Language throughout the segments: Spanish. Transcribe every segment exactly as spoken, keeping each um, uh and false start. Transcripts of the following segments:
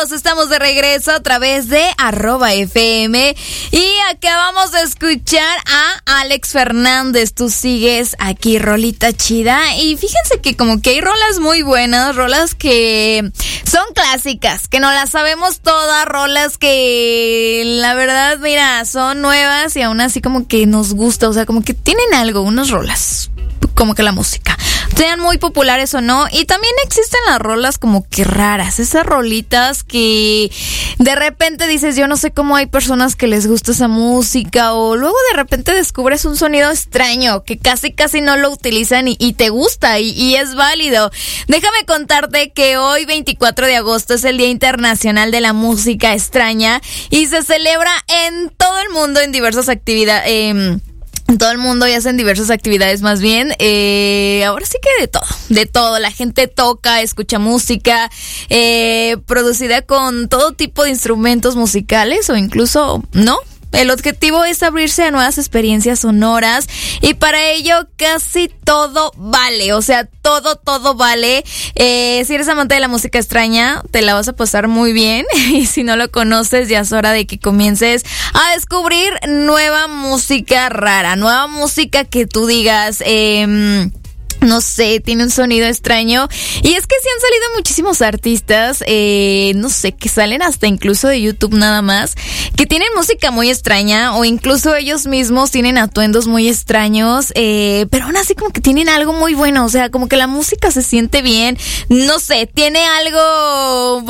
Estamos de regreso a través de arroba F M y acabamos de escuchar a Alex Fernández. Tú sigues aquí, rolita chida. Y fíjense que como que hay rolas muy buenas, rolas que son clásicas, que no las sabemos todas, rolas que la verdad, mira, son nuevas y aún así como que nos gusta, o sea, como que tienen algo, unas rolas, como que la música, sean muy populares o no. Y también existen las rolas como que raras, esas rolitas que de repente dices, yo no sé cómo hay personas que les gusta esa música, o luego de repente descubres un sonido extraño que casi casi no lo utilizan y, y te gusta y, y es válido. Déjame contarte que hoy veinticuatro de agosto es el Día Internacional de la Música Extraña y se celebra en todo el mundo en diversas actividades. Eh, Todo el mundo y hacen diversas actividades más bien. Eh, ahora sí que de todo, de todo. La gente toca, escucha música, eh, producida con todo tipo de instrumentos musicales o incluso, ¿no? El objetivo es abrirse a nuevas experiencias sonoras y para ello casi todo vale, o sea, todo, todo vale. Eh, si eres amante de la música extraña, te la vas a pasar muy bien y si no lo conoces, ya es hora de que comiences a descubrir nueva música rara, nueva música que tú digas, eh... no sé, tiene un sonido extraño. Y es que sí han salido muchísimos artistas, eh, no sé, que salen hasta incluso de YouTube nada más, que tienen música muy extraña o incluso ellos mismos tienen atuendos muy extraños, eh, pero aún así como que tienen algo muy bueno, o sea, como que la música se siente bien, no sé, tiene algo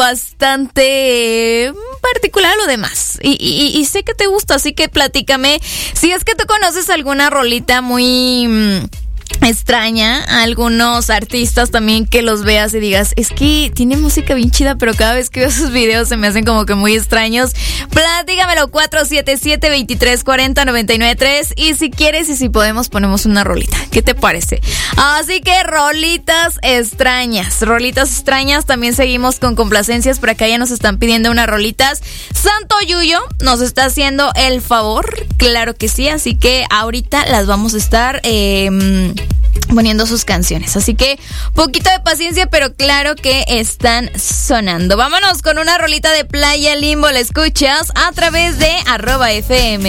bastante particular a lo demás. Y, y, y sé que te gusta, así que platícame si es que tú conoces alguna rolita muy... Mmm, extraña, a algunos artistas también que los veas y digas, es que tiene música bien chida, pero cada vez que veo sus videos se me hacen como que muy extraños. Platícamelo, cuatro siete siete, veintitrés cuarenta, noventa y nueve tres, y si quieres y si podemos ponemos una rolita, ¿qué te parece? Así que rolitas extrañas, rolitas extrañas, también seguimos con complacencias, por acá ya nos están pidiendo unas rolitas. Santo Yuyo nos está haciendo el favor, claro que sí, así que ahorita las vamos a estar eh, poniendo sus canciones, así que poquito de paciencia, pero claro que están sonando. Vámonos con una rolita de Playa Limbo, la escuchas a través de arroba F M.